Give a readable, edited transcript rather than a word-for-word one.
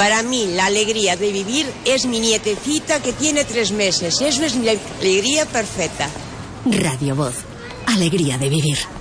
Para mí, la alegría de vivir es mi nietecita que tiene 3 meses. Eso es mi alegría perfecta. Radio Voz. Alegría de vivir.